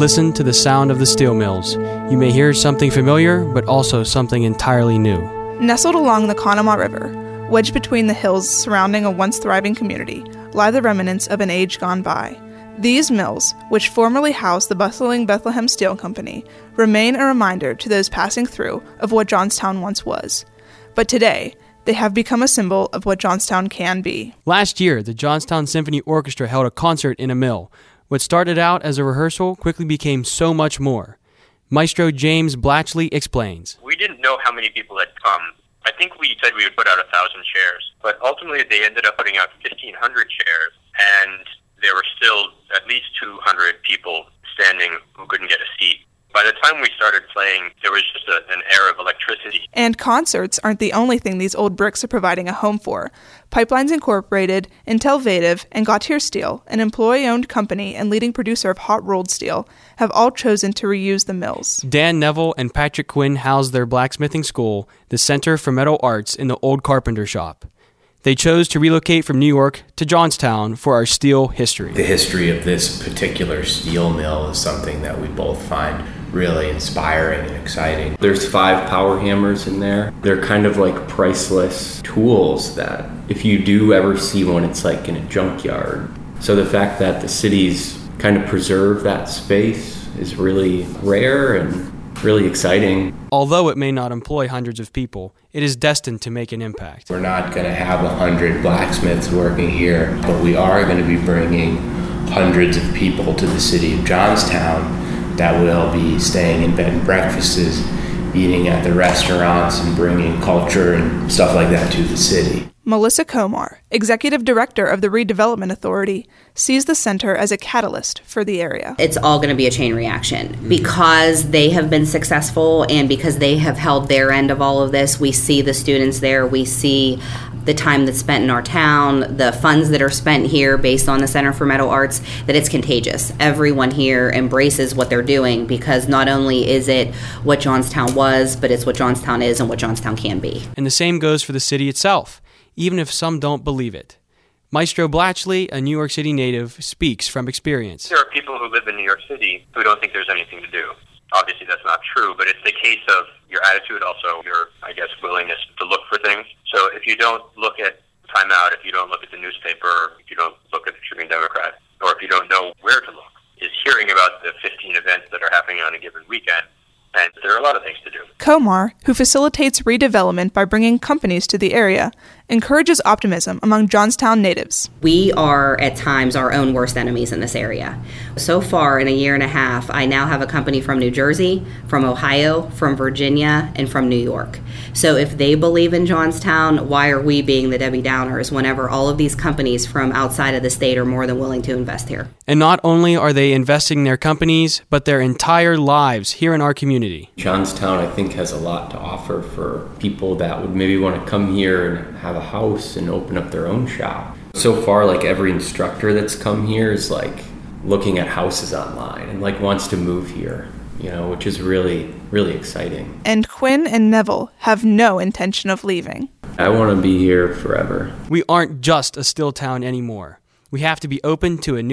listen to the sound of the steel mills. You may hear something familiar, but also something entirely new. Nestled along the Conemaugh River, wedged between the hills surrounding a once thriving community, lie the remnants of an age gone by. These mills, which formerly housed the bustling Bethlehem Steel Company, remain a reminder to those passing through of what Johnstown once was. But today, they have become a symbol of what Johnstown can be. Last year, the Johnstown Symphony Orchestra held a concert in a mill. What started out as a rehearsal quickly became so much more. Maestro James Blatchley explains. We didn't know how many people had come. I think we said we would put out 1,000 chairs, but ultimately they ended up putting out 1,500 chairs, and there were still at least 200 people standing who couldn't get a seat. By the time we started playing, there was just an air of electricity. And concerts aren't the only thing these old bricks are providing a home for. Pipelines Incorporated, Intelvative, and Gautier Steel, an employee-owned company and leading producer of hot-rolled steel, have all chosen to reuse the mills. Dan Neville and Patrick Quinn house their blacksmithing school, the Center for Metal Arts, in the old carpenter shop. They chose to relocate from New York to Johnstown for our steel history. The history of this particular steel mill is something that we both find really inspiring and exciting. There's 5 power hammers in there. They're kind of like priceless tools that if you do ever see one, it's like in a junkyard. So the fact that the city's kind of preserved that space is really rare and really exciting. Although it may not employ hundreds of people, it is destined to make an impact. We're not going to have 100 blacksmiths working here, but we are going to be bringing hundreds of people to the city of Johnstown that will be staying in bed and breakfasts, eating at the restaurants, and bringing culture and stuff like that to the city. Melissa Komar, Executive Director of the Redevelopment Authority, sees the center as a catalyst for the area. It's all going to be a chain reaction. Because they have been successful and because they have held their end of all of this, we see the students there, we see the time that's spent in our town, the funds that are spent here based on the Center for Metal Arts, that it's contagious. Everyone here embraces what they're doing because not only is it what Johnstown was, but it's what Johnstown is and what Johnstown can be. And the same goes for the city itself, even if some don't believe it. Maestro Blatchley, a New York City native, speaks from experience. There are people who live in New York City who don't think there's anything to do. Obviously, that's not true, but it's the case of your attitude, also your, willingness to look for things. So if you don't look at Time Out, if you don't look at the newspaper, if you don't look at the Tribune Democrat, or if you don't know where to look, is hearing about the 15 events that are happening on a given weekend. And there are a lot of things to do. Komar, who facilitates redevelopment by bringing companies to the area, encourages optimism among Johnstown natives. We are, at times, our own worst enemies in this area. So far, in a year and a half, I now have a company from New Jersey, from Ohio, from Virginia, and from New York. So if they believe in Johnstown, why are we being the Debbie Downers whenever all of these companies from outside of the state are more than willing to invest here? And not only are they investing their companies, but their entire lives here in our community. Johnstown, I think, has a lot to offer for people that would maybe want to come here and have a house and open up their own shop. So far, every instructor that's come here is looking at houses online and wants to move here, which is really, really exciting. And Quinn and Neville have no intention of leaving. I want to be here forever. We aren't just a steel town anymore. We have to be open to a new